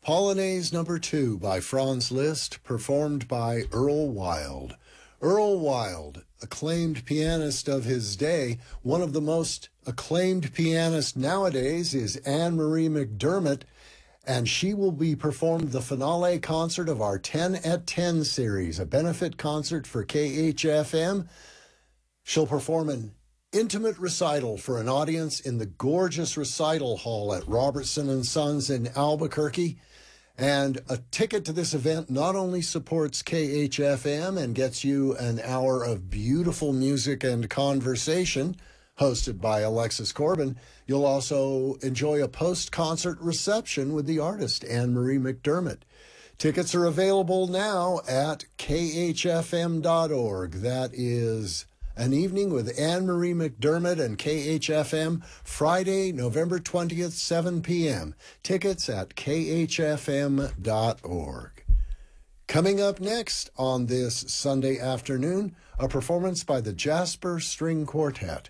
Polonaise number 2 by Franz Liszt, performed by Earl Wild. Earl Wild, acclaimed pianist of his day, one of the most acclaimed pianists nowadays is Anne-Marie McDermott, and she will be performed the finale concert of our 10 at 10 series, a benefit concert for KHFM. She'll perform an intimate recital for an audience in the gorgeous recital hall at Robertson & Sons in Albuquerque. And a ticket to this event not only supports KHFM and gets you an hour of beautiful music and conversation, hosted by Alexis Corbin, you'll also enjoy a post-concert reception with the artist, Anne-Marie McDermott. Tickets are available now at khfm.org. That is an evening with Anne-Marie McDermott and KHFM, Friday, November 20th, 7 p.m. Tickets at khfm.org. Coming up next on this Sunday afternoon, a performance by the Jasper String Quartet.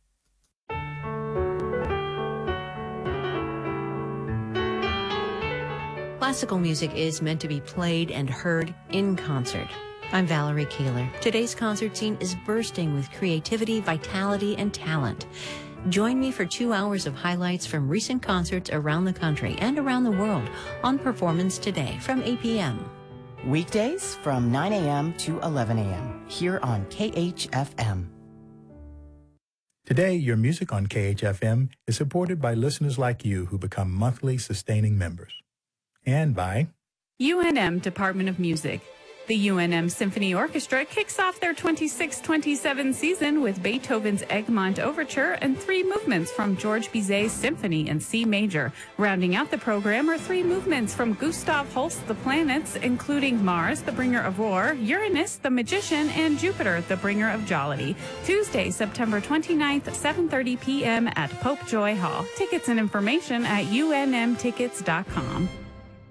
Classical music is meant to be played and heard in concert. I'm Valerie Keeler. Today's concert scene is bursting with creativity, vitality, and talent. Join me for 2 hours of highlights from recent concerts around the country and around the world on Performance Today from 8 p.m. Weekdays from 9 a.m. to 11 a.m. here on KHFM. Today, your music on KHFM is supported by listeners like you who become monthly sustaining members. And by UNM Department of Music. The UNM Symphony Orchestra kicks off their 26-27 season with Beethoven's Egmont Overture and 3 movements from George Bizet's Symphony in C major. Rounding out the program are 3 movements from Gustav Holst's The Planets, including Mars, the bringer of war, Uranus, the magician, and Jupiter, the bringer of jollity. Tuesday, September 29th, 7:30 p.m. at Pope Joy Hall. Tickets and information at unmtickets.com.